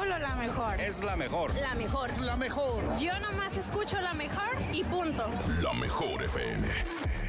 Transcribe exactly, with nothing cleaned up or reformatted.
solo la mejor. Es la mejor. La mejor. La mejor. Yo nomás escucho la mejor y punto. La mejor F M.